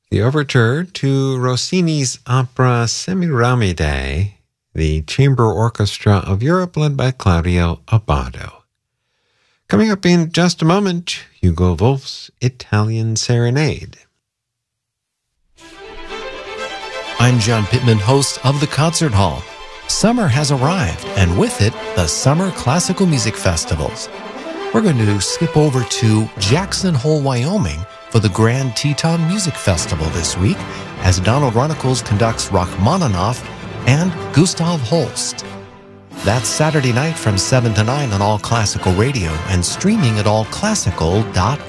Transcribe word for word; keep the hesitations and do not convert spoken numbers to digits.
the overture to Rossini's opera Semiramide, the Chamber Orchestra of Europe led by Claudio Abbado. Coming up in just a moment, Hugo Wolf's Italian Serenade. I'm John Pittman, host of The Concert Hall. Summer has arrived, and with it, the Summer Classical Music Festivals. We're going to skip over to Jackson Hole, Wyoming for the Grand Teton Music Festival this week as Donald Runnicles conducts Rachmaninoff and Gustav Holst. That's Saturday night from seven to nine on All Classical Radio and streaming at all classical dot